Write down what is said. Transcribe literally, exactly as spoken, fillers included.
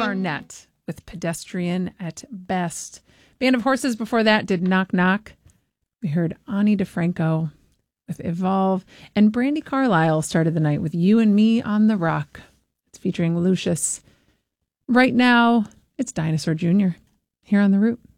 Barnett with Pedestrian at Best. Band of Horses before that did Knock Knock. We heard Ani DeFranco with Evolve. And Brandi Carlile started the night with You and Me on the Rock. It's featuring Lucius. Right now, it's Dinosaur Junior here on The Root.